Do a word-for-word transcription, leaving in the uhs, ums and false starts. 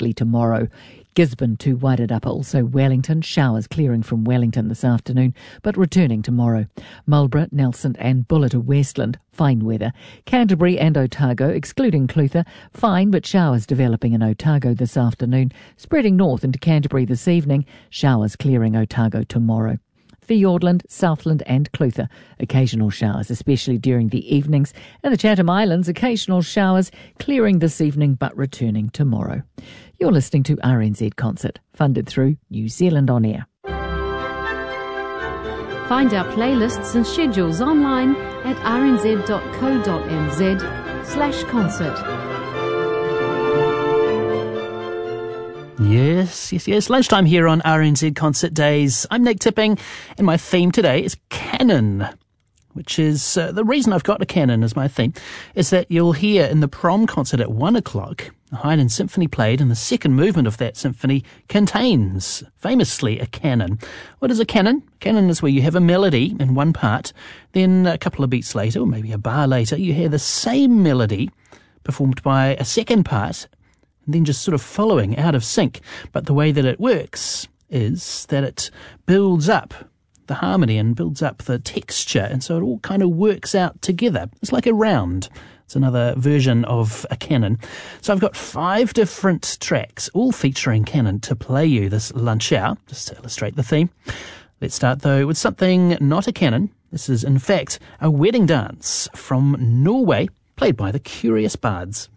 mostly tomorrow. Gisborne to Wairarapa, also Wellington, showers clearing from Wellington this afternoon, but returning tomorrow. Marlborough, Nelson and Buller to Westland, fine weather. Canterbury and Otago, excluding Clutha, fine but showers developing in Otago this afternoon. Spreading north into Canterbury this evening, showers clearing Otago tomorrow. Fiordland, Southland and Clutha, occasional showers, especially during the evenings. And the Chatham Islands, occasional showers, clearing this evening but returning tomorrow. You're listening to R N Z Concert, funded through New Zealand On Air. Find our playlists and schedules online at rnz.co.nz slash concert. Yes, yes, yes. Lunchtime here on R N Z Concert Days. I'm Nick Tipping, and my theme today is canon, which is uh, the reason I've got a canon as my theme is that you'll hear in the prom concert at one o'clock a Haydn symphony played, and the second movement of that symphony contains, famously, a canon. What is a canon? Canon is where you have a melody in one part, then a couple of beats later, or maybe a bar later, you hear the same melody performed by a second part, and then just sort of following out of sync. But the way that it works is that it builds up the harmony and builds up the texture, and so it all kind of works out together. It's like a round. It's another version of a canon. So I've got five different tracks, all featuring canon, to play you this lunch hour, just to illustrate the theme. Let's start, though, with something not a canon. This is, in fact, a wedding dance from Norway, played by the Curious Bards.